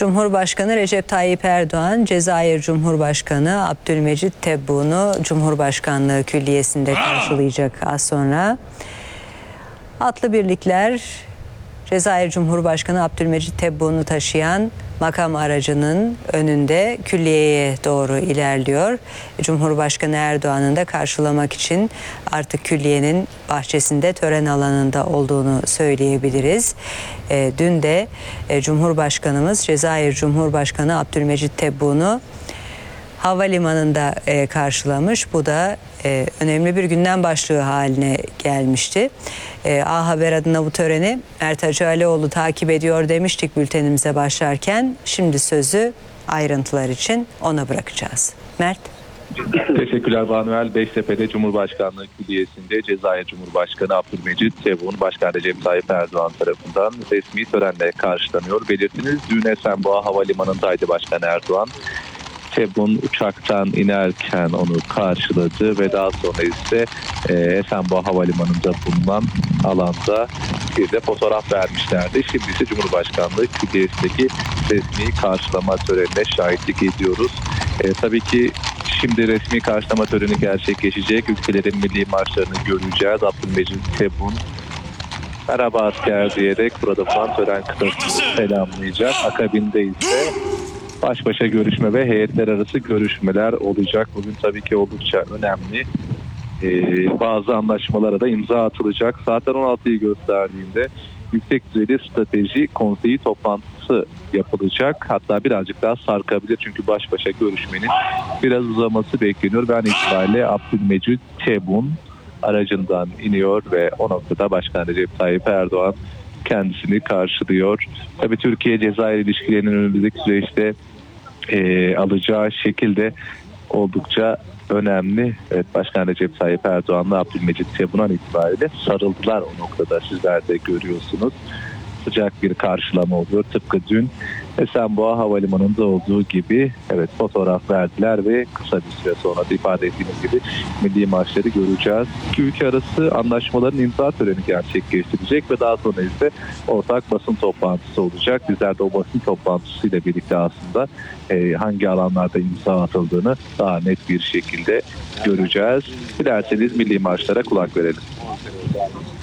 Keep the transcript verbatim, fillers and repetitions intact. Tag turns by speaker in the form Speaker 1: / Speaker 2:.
Speaker 1: Cumhurbaşkanı Recep Tayyip Erdoğan, Cezayir Cumhurbaşkanı Abdülmecit Tebboun'u Cumhurbaşkanlığı Külliyesi'nde karşılayacak az sonra. Atlı birlikler Cezayir Cumhurbaşkanı Abdülmecit Tebboun'u taşıyan makam aracının önünde külliyeye doğru ilerliyor. Cumhurbaşkanı Erdoğan'ın da karşılamak için artık külliyenin bahçesinde, tören alanında olduğunu söyleyebiliriz. E, dün de e, Cumhurbaşkanımız Cezayir Cumhurbaşkanı Abdülmecit Tebboun'u havalimanında e, karşılamış. Bu da e, önemli bir gündem başlığı haline gelmişti. E, A Haber adına bu töreni Mert Hacıalioğlu takip ediyor demiştik bültenimize başlarken. Şimdi sözü ayrıntılar için ona bırakacağız. Mert.
Speaker 2: Teşekkürler Banuel. Beştepe'de Cumhurbaşkanlığı Külliyesi'nde Cezayir Cumhurbaşkanı Abdülmecit Tebboun, Başkan Recep Tayyip Erdoğan tarafından resmi törenle karşılanıyor. Belirtiniz, dün Esenboğa Havalimanı'ndaydı Başkan Erdoğan. Tebboun uçaktan inerken onu karşıladı ve daha sonra ise e, Esenboğa Havalimanı'nda bulunan alanda bir de fotoğraf vermişlerdi. Şimdi ise Cumhurbaşkanlığı Külliyesi'ndeki resmi karşılama törenine şahitlik ediyoruz. E, tabii ki şimdi resmi karşılama töreni gerçekleşecek. Ülkelerin milli marşlarını göreceğiz. Abdülmecit Tebboun merhaba asker diyerek burada bulunan tören kıtasını selamlayacak. Akabinde ise baş başa görüşme ve heyetler arası görüşmeler olacak. Bugün tabii ki oldukça önemli. Ee, bazı anlaşmalara da imza atılacak. Saatler on altıyı gösterdiğinde yüksek düzeyli strateji konseyi toplantısı yapılacak. Hatta birazcık daha sarkabilir çünkü baş başa görüşmenin biraz uzaması bekleniyor. Ben itibariyle Abdülmecit Tebboun aracından iniyor ve o noktada Başkan Recep Tayyip Erdoğan kendisini karşılıyor. Tabii Türkiye-Cezayir ilişkilerinin önümüzdeki süreçte e, alacağı şekilde oldukça önemli. Evet, Başkan Recep Tayyip Erdoğan'la Abdülmecit Tebboun'dan itibariyle sarıldılar o noktada. Sizler de görüyorsunuz. Sıcak bir karşılama oluyor. Tıpkı dün Esenboğa Havalimanı'nda olduğu gibi evet fotoğraf verdiler ve kısa bir süre sonra da ifade ettiğiniz gibi milli marşları göreceğiz. İki ülke arası anlaşmaların imza töreni gerçekleştirecek ve daha sonra ise ortak basın toplantısı olacak. Bizler de o basın toplantısıyla birlikte aslında e, hangi alanlarda imza atıldığını daha net bir şekilde göreceğiz. Dilerseniz milli marşlara kulak verelim.